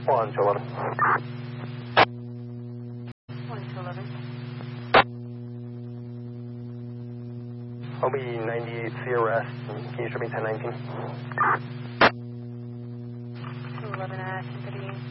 1 to 11. 1 to 11. I'll be 98 CRS. Can you show me 1019? 211 at Sympathy.